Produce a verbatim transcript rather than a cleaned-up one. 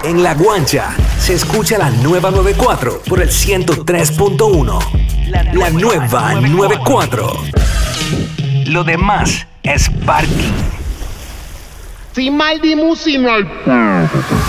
En La Guancha se escucha la nueva noventa y cuatro por el ciento tres punto uno. La nueva noventa y cuatro. Lo demás es parking. Si mal di musical.